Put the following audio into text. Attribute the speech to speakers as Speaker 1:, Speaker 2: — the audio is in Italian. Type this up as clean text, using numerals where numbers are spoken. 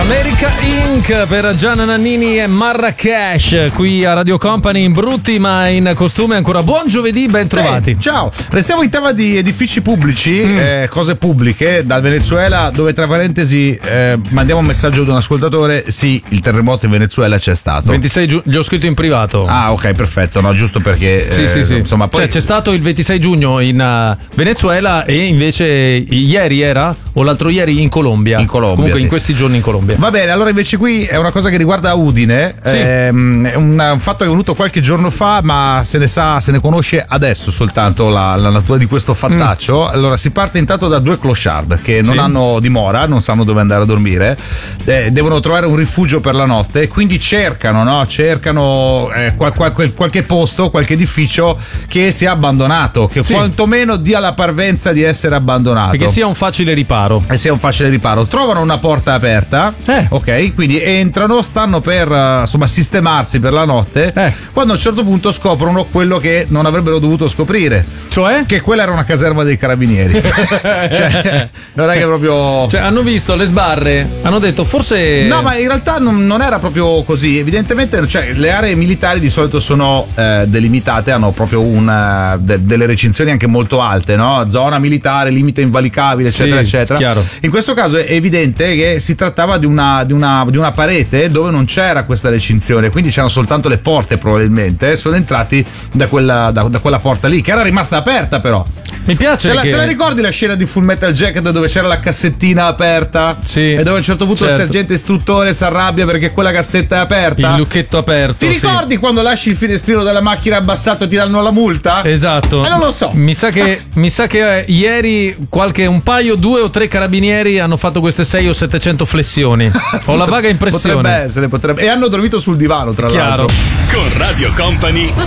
Speaker 1: America Inc. per Gianna Nannini e Marrakesh qui a Radio Company, in brutti ma in costume ancora. Buon giovedì, ben trovati.
Speaker 2: Ciao, restiamo in tema di edifici pubblici, cose pubbliche, dal Venezuela, dove tra parentesi mandiamo un messaggio ad un ascoltatore. Sì, il terremoto in Venezuela c'è stato
Speaker 1: 26 gli ho scritto in privato.
Speaker 2: Ah, ok, perfetto, no, giusto perché
Speaker 1: sì.
Speaker 2: Insomma, poi
Speaker 1: cioè, c'è stato il 26 giugno in Venezuela e invece ieri era, o l'altro ieri, in Colombia. Comunque
Speaker 2: sì.
Speaker 1: In questi giorni in Colombia.
Speaker 2: Va bene, allora invece qui è una cosa che riguarda Udine.
Speaker 1: Sì.
Speaker 2: È un fatto che è venuto qualche giorno fa, ma se ne conosce adesso soltanto la natura di questo fattaccio. Allora si parte intanto da due clochard che non hanno dimora, non sanno dove andare a dormire, devono trovare un rifugio per la notte, quindi cercano qualche posto, qualche edificio che sia abbandonato, che quantomeno dia la parvenza di essere abbandonato
Speaker 1: e che sia un facile riparo.
Speaker 2: Trovano una porta aperta, ok, quindi entrano, stanno per sistemarsi per la notte, quando a un certo punto scoprono quello che non avrebbero dovuto scoprire,
Speaker 1: cioè
Speaker 2: che quella era una caserma dei carabinieri. Cioè, non è che proprio,
Speaker 1: cioè, hanno visto le sbarre, hanno detto forse
Speaker 2: no, ma in realtà non era proprio così. Evidentemente, cioè, le aree militari di solito sono delimitate, hanno proprio delle recinzioni anche molto alte, no? Zona militare, limite invalicabile, eccetera, eccetera.
Speaker 1: Chiaro.
Speaker 2: In questo caso è evidente che si trattava di una parete dove non c'era questa recinzione, quindi c'erano soltanto le porte, probabilmente sono entrati da quella porta lì, che era rimasta aperta. Però
Speaker 1: mi piace
Speaker 2: te la ricordi la scena di Full Metal Jacket dove c'era la cassettina aperta?
Speaker 1: Sì.
Speaker 2: E dove a un certo punto il sergente istruttore si arrabbia perché quella cassetta è aperta,
Speaker 1: il lucchetto aperto.
Speaker 2: Ti ricordi quando lasci il finestrino della macchina abbassato e ti danno la multa?
Speaker 1: Esatto.
Speaker 2: Non lo so.
Speaker 1: Mi sa che ieri un paio, 2 o 3 carabinieri hanno fatto queste 600 o 700 flessioni. Ho la vaga impressione.
Speaker 2: Potrebbe essere. E hanno dormito sul divano, tra l'altro.
Speaker 3: Con Radio Company